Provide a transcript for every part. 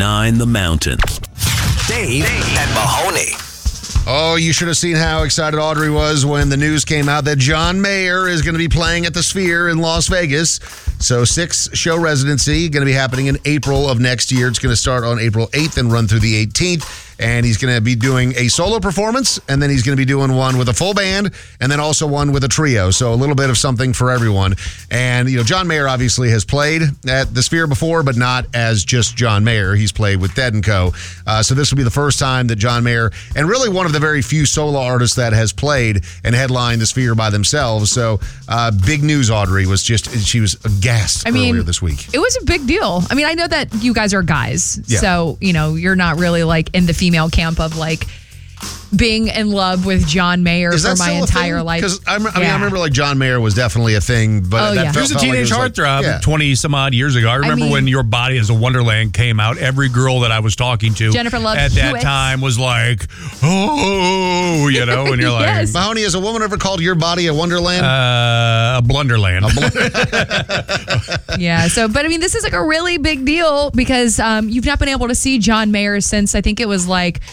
9 The Mountain. Dave and Mahoney. Oh, you should have seen how excited Audrey was when the news came out that John Mayer is going to be playing at the Sphere in Las Vegas. So 6-show residency going to be happening in April of next year. It's going to start on April 8th and run through the 18th. And he's going to be doing a solo performance, and then he's going to be doing one with a full band, and then also one with a trio. So a little bit of something for everyone. And, John Mayer obviously has played at the Sphere before, but not as just John Mayer. He's played with Dead & Co. So this will be the first time that John Mayer, and really one of the very few solo artists that has played and headlined the Sphere by themselves. So big news, Audrey, she was aghast earlier this week. It was a big deal. I mean, I know that you guys are guys, Yeah. so, you're not really like in the female camp of like being in love with John Mayer for my entire life. Because I remember like John Mayer was definitely a thing, but yeah. He was a teenage heartthrob 20 some odd years ago. I remember when Your Body is a Wonderland came out. Every girl that I was talking to Jennifer Love at that Hewitt. time was like, oh, and you're Yes. like, Mahoney, has a woman ever called Your Body a Wonderland? a blunderland. Yeah. So, but I mean, this is like a really big deal because you've not been able to see John Mayer since I think it was like,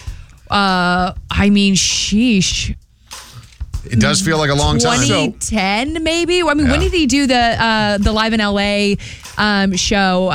sheesh. It does feel like a long time. 2010, maybe. I mean, when did he do the Live in LA show?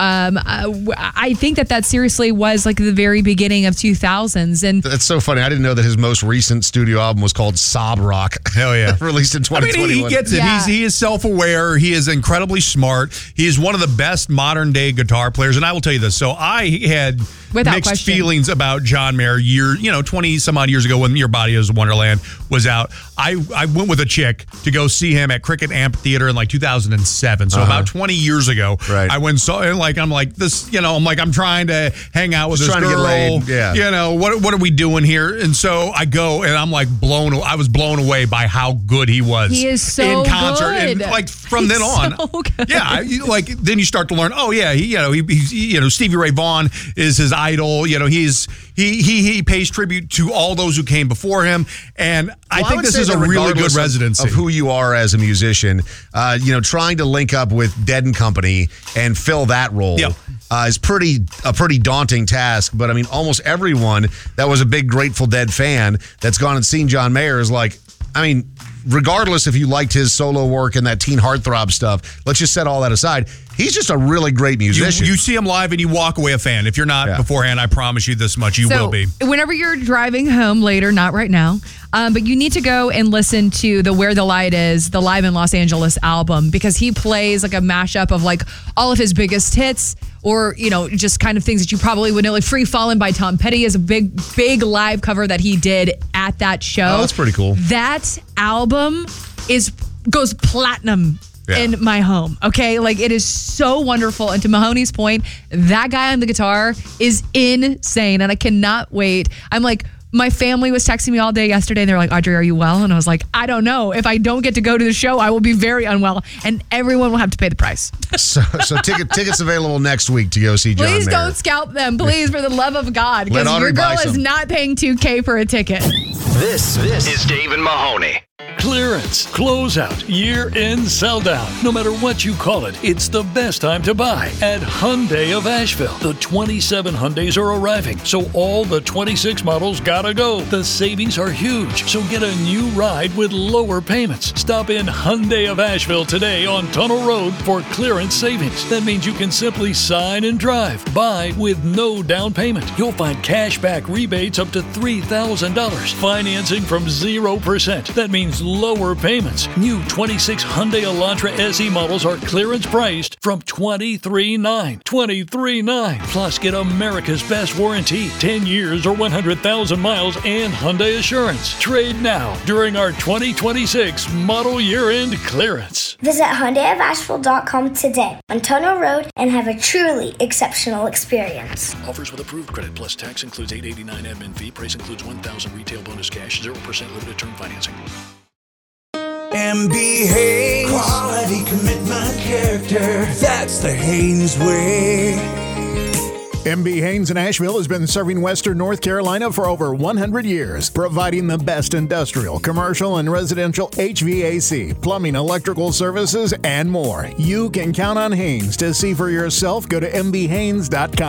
I think that seriously was like the very beginning of 2000s, and That's so funny. I didn't know that his most recent studio album was called Sob Rock. Hell yeah. Released in 2021. He gets it. Yeah. He is self-aware. He is incredibly smart. He is one of the best modern-day guitar players. And I will tell you this. So I had Without mixed question. feelings about John Mayer 20-some-odd years ago when Your Body is a Wonderland was out. I went with a chick to go see him at Cricket Amphitheater in like 2007. So about 20 years ago. Right. I went and saw, and like, I'm like, this, I'm trying to hang out with Just this trying to girl. get laid. Yeah. What are we doing here? And so I go and I'm like I was blown away by how good he was. he is so in concert, good. and like from then He's on, so good. then you start to learn. Oh yeah, he's Stevie Ray Vaughan is his idol. He pays tribute to all those who came before him, and I think this is a really good residency of who you are as a musician. Trying to link up with Dead & Company and fill that role. Yeah. Is a pretty daunting task, but I mean, almost everyone that was a big Grateful Dead fan that's gone and seen John Mayer is like, I mean, regardless if you liked his solo work and that teen heartthrob stuff, let's just set all that aside. He's just a really great musician. You see him live and you walk away a fan. If you're not beforehand, I promise you this much, you will be. Whenever you're driving home later, not right now, but you need to go and listen to the Where the Light Is, the Live in Los Angeles album, because he plays like a mashup of like all of his biggest hits or, just kind of things that you probably would know. Like Free Fallin' by Tom Petty is a big live cover that he did at that show. Oh, that's pretty cool. That album goes platinum in my home. Okay. Like it is so wonderful. And to Mahoney's point, that guy on the guitar is insane. And I cannot wait. I'm like, my family was texting me all day yesterday and they're like, Audrey, are you well? And I was like, I don't know. If I don't get to go to the show, I will be very unwell and everyone will have to pay the price. So tickets available next week to go see John Mayer. Please don't scalp them. Please, for the love of God. Because Audrey your girl buy is some. not paying $2,000 for a ticket. This is Dave and Mahoney. Clearance, closeout, year-end sell-down. No matter what you call it, it's the best time to buy at Hyundai of Asheville. The 27 Hyundais are arriving, so all the 26 models gotta go. The savings are huge, so get a new ride with lower payments. Stop in Hyundai of Asheville today on Tunnel Road for clearance savings. That means you can simply sign and drive. Buy with no down payment. You'll find cash back rebates up to $3,000. Financing from 0%. That means lower payments. New 26 Hyundai Elantra SE models are clearance priced from $23,900. $23,900. Plus, get America's best warranty, 10 years or 100,000 miles, and Hyundai Assurance. Trade now during our 2026 model year-end clearance. Visit HyundaiofAsheville.com today on Tunnel Road and have a truly exceptional experience. Offers with approved credit plus tax includes $889 admin fee. Price includes $1,000 retail bonus cash, 0% limited term financing. MB Haynes, quality, commitment, character. That's the Haynes way. MB Haynes in Asheville has been serving Western North Carolina for over 100 years, providing the best industrial, commercial, and residential HVAC, plumbing, electrical services, and more. You can count on Haynes. To see for yourself, go to mbhaynes.com.